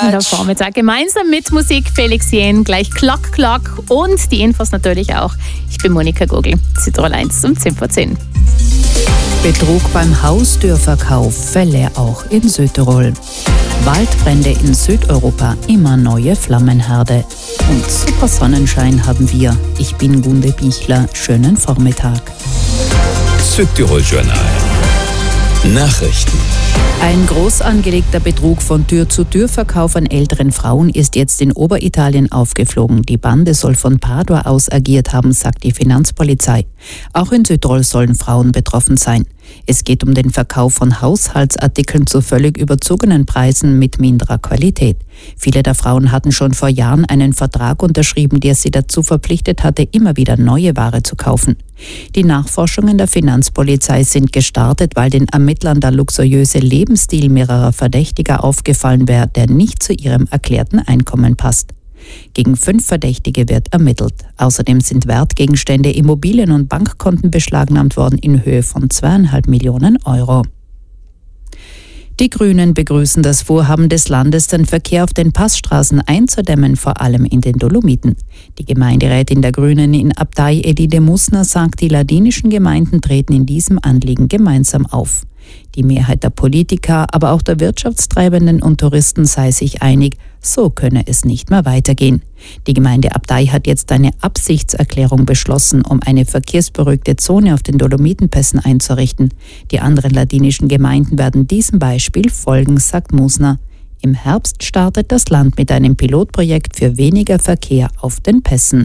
Der Vormittag gemeinsam mit Musik, Felix Jähn, gleich Klack, Klack und die Infos natürlich auch. Ich bin Monika Gogl, Südtirol 1 um 10 vor 10. Betrug beim Haustürverkauf, Fälle auch in Südtirol. Waldbrände in Südeuropa, immer neue Flammenherde. Und super Sonnenschein haben wir. Ich bin Gunde Bichler, schönen Vormittag. Südtirol Journal. Nachrichten. Ein groß angelegter Betrug von Tür-zu-Tür-Verkauf an älteren Frauen ist jetzt in Oberitalien aufgeflogen. Die Bande soll von Padua aus agiert haben, sagt die Finanzpolizei. Auch in Südtirol sollen Frauen betroffen sein. Es geht um den Verkauf von Haushaltsartikeln zu völlig überzogenen Preisen mit minderer Qualität. Viele der Frauen hatten schon vor Jahren einen Vertrag unterschrieben, der sie dazu verpflichtet hatte, immer wieder neue Ware zu kaufen. Die Nachforschungen der Finanzpolizei sind gestartet, weil den Ermittlern der luxuriöse Lebensstil mehrerer Verdächtiger aufgefallen wäre, der nicht zu ihrem erklärten Einkommen passt. Gegen 5 Verdächtige wird ermittelt. Außerdem sind Wertgegenstände, Immobilien und Bankkonten beschlagnahmt worden in Höhe von 2,5 Millionen Euro. Die Grünen begrüßen das Vorhaben des Landes, den Verkehr auf den Passstraßen einzudämmen, vor allem in den Dolomiten. Die Gemeinderätin der Grünen in Abtei, Edide Musner, sagt, die ladinischen Gemeinden treten in diesem Anliegen gemeinsam auf. Die Mehrheit der Politiker, aber auch der Wirtschaftstreibenden und Touristen sei sich einig, so könne es nicht mehr weitergehen. Die Gemeinde Abtei hat jetzt eine Absichtserklärung beschlossen, um eine verkehrsberuhigte Zone auf den Dolomitenpässen einzurichten. Die anderen ladinischen Gemeinden werden diesem Beispiel folgen, sagt Musner. Im Herbst startet das Land mit einem Pilotprojekt für weniger Verkehr auf den Pässen.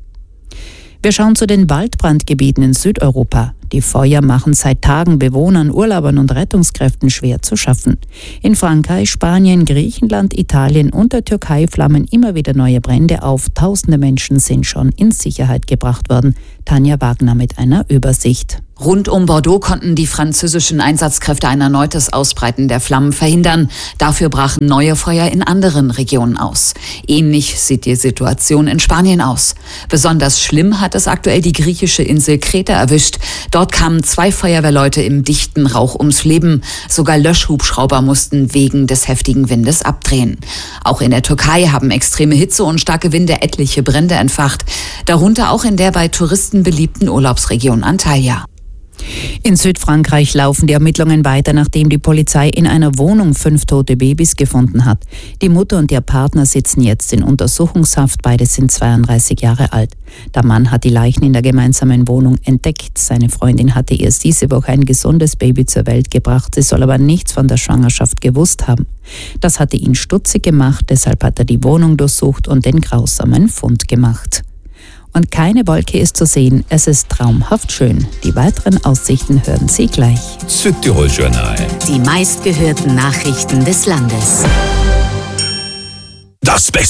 Wir schauen zu den Waldbrandgebieten in Südeuropa. Die Feuer machen seit Tagen Bewohnern, Urlaubern und Rettungskräften schwer zu schaffen. In Frankreich, Spanien, Griechenland, Italien und der Türkei flammen immer wieder neue Brände auf. Tausende Menschen sind schon in Sicherheit gebracht worden. Tanja Wagner mit einer Übersicht. Rund um Bordeaux konnten die französischen Einsatzkräfte ein erneutes Ausbreiten der Flammen verhindern. Dafür brachen neue Feuer in anderen Regionen aus. Ähnlich sieht die Situation in Spanien aus. Besonders schlimm hat es aktuell die griechische Insel Kreta erwischt. Dort kamen 2 Feuerwehrleute im dichten Rauch ums Leben. Sogar Löschhubschrauber mussten wegen des heftigen Windes abdrehen. Auch in der Türkei haben extreme Hitze und starke Winde etliche Brände entfacht. Darunter auch in der bei Touristen beliebten Urlaubsregion Antalya. In Südfrankreich laufen die Ermittlungen weiter, nachdem die Polizei in einer Wohnung 5 tote Babys gefunden hat. Die Mutter und ihr Partner sitzen jetzt in Untersuchungshaft. Beide sind 32 Jahre alt. Der Mann hat die Leichen in der gemeinsamen Wohnung entdeckt. Seine Freundin hatte erst diese Woche ein gesundes Baby zur Welt gebracht. Sie soll aber nichts von der Schwangerschaft gewusst haben. Das hatte ihn stutzig gemacht. Deshalb hat er die Wohnung durchsucht und den grausamen Fund gemacht. Und keine Wolke ist zu sehen. Es ist traumhaft schön. Die weiteren Aussichten hören Sie gleich. Südtirol Journal. Die meistgehörten Nachrichten des Landes. Das Beste.